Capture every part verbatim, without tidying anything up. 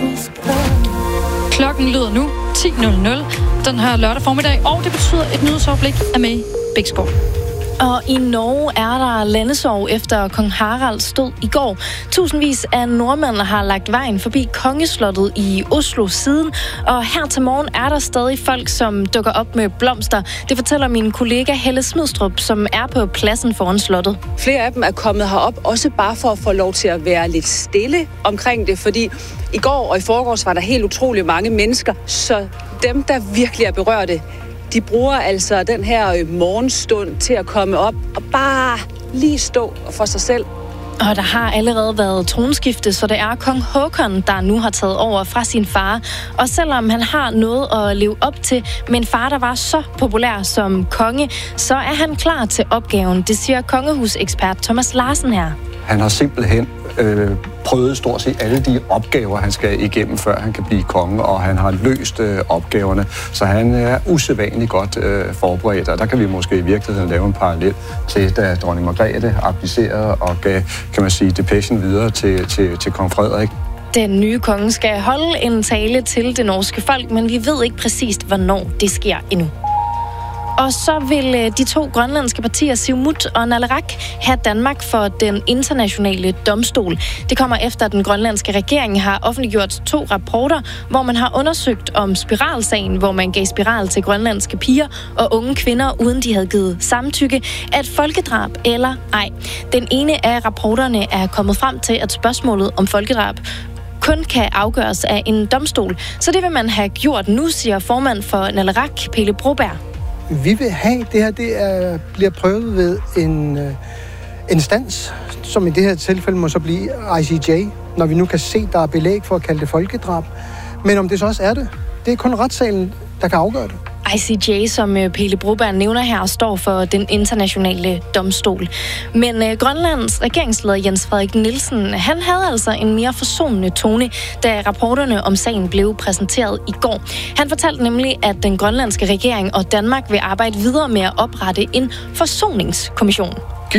Klokken lyder nu ti nul nul den her lørdag formiddag, og det betyder et nyhedsoverblik af mig, Bæksgaard. Og i Norge er der landesorg efter kong Haralds død i går. Tusindvis af nordmænd har lagt vejen forbi kongeslottet i Oslo siden, og her til morgen er der stadig folk, som dukker op med blomster. Det fortæller min kollega Helle Smidstrup, som er på pladsen foran slottet. Flere af dem er kommet herop, også bare for at få lov til at være lidt stille omkring det, fordi i går og i forgårs var der helt utrolig mange mennesker, så dem, der virkelig er berørte, de bruger altså den her morgenstund til at komme op og bare lige stå for sig selv. Og der har allerede været tronskifte, så det er kong Håkon, der nu har taget over fra sin far. Og selvom han har noget at leve op til, men far, der var så populær som konge, så er han klar til opgaven. Det siger kongehusekspert Thomas Larsen her. Han har simpelthen øh, prøvet stort set alle de opgaver, han skal igennem, før han kan blive konge, og han har løst øh, opgaverne. Så han er usædvanligt godt øh, forberedt, og der kan vi måske i virkeligheden lave en parallel til, da dronning Margrethe abdicerede og gav, kan man sige, depechen videre til, til, til kong Frederik. Den nye konge skal holde en tale til det norske folk, men vi ved ikke præcist, hvornår det sker endnu. Og så vil de to grønlandske partier, Siumut og Naleraq, have Danmark for den internationale domstol. Det kommer efter, at den grønlandske regering har offentliggjort to rapporter, hvor man har undersøgt om spiralsagen, hvor man gav spiral til grønlandske piger og unge kvinder, uden de havde givet samtykke, at folkedrab eller ej. Den ene af rapporterne er kommet frem til, at spørgsmålet om folkedrab kun kan afgøres af en domstol. Så det vil man have gjort nu, siger formand for Naleraq, Pelle Broberg. Vi vil have, det her det er, bliver prøvet ved en øh, instans, som i det her tilfælde må så blive I C J, når vi nu kan se, der er belæg for at kalde det folkedrab. Men om det så også er det, det er kun retssalen, der kan afgøre det. I C J, som Pelle Broberg nævner her, står for den internationale domstol. Men øh, Grønlands regeringsleder Jens Frederik Nielsen, han havde altså en mere forsonende tone, da rapporterne om sagen blev præsenteret i går. Han fortalte nemlig, at den grønlandske regering og Danmark vil arbejde videre med at oprette en forsoningskommission.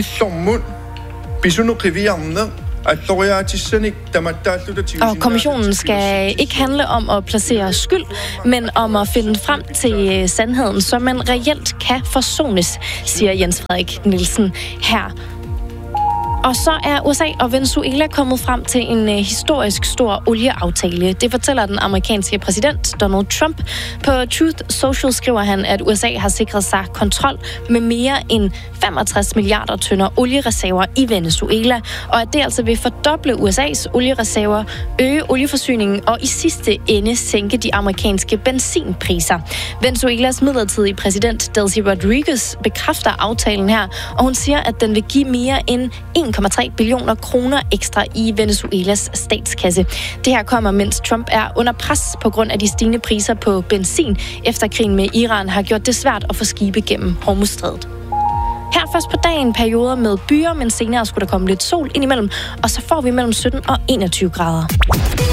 Og kommissionen skal ikke handle om at placere skyld, men om at finde frem til sandheden, så man reelt kan forsones, siger Jens Frederik Nielsen her. Og så er U S A og Venezuela kommet frem til en uh, historisk stor olieaftale. Det fortæller den amerikanske præsident Donald Trump. På Truth Social skriver han, at U S A har sikret sig kontrol med mere end femogtres milliarder tønder oliereserver i Venezuela, og at det altså vil fordoble U S A's oliereserver, øge olieforsyningen og i sidste ende sænke de amerikanske benzinpriser. Venezuelas midlertidige præsident Delcy Rodriguez bekræfter aftalen her, og hun siger, at den vil give mere end en komma tre billioner kroner ekstra i Venezuelas statskasse. Det her kommer, mens Trump er under pres på grund af de stigende priser på benzin, efter krigen med Iran har gjort det svært at få skibe gennem Hormuzstrædet. Her først på dagen perioder med byer, men senere skulle der komme lidt sol indimellem, og så får vi mellem sytten og enogtyve grader.